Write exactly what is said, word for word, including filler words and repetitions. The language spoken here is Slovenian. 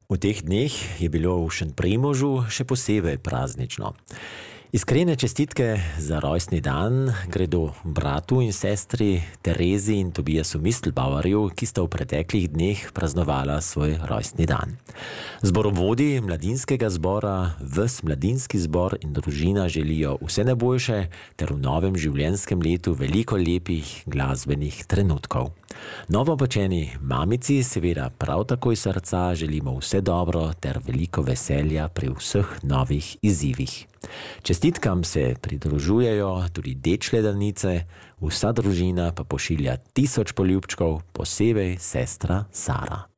V teh dneh je bilo v Šentprimožu še posebej praznično. Iskrene čestitke za rojstni dan gredo bratu in sestri Terezi in Tobiasu Mistelbauerju, ki sta v preteklih dneh praznovala svoj rojstni dan. Zborovodi mladinskega zbora, ves mladinski zbor in družina želijo vse najboljše ter v novem življenjskem letu veliko lepih glasbenih trenutkov. Novopečeni mamici seveda prav tako iz srca želimo vse dobro ter veliko veselja pri vseh novih izzivih. Čestitkam se pridružujejo tudi dečle Danice, vsa družina pa pošilja tisoč poljubčkov, posebej sestra Sara.